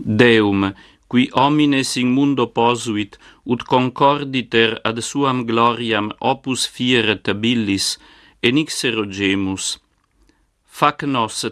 Deum, qui homines in mundo posuit, ut concorditer ad suam gloriam opus fiere tabilis, enixero gemus. Fac nos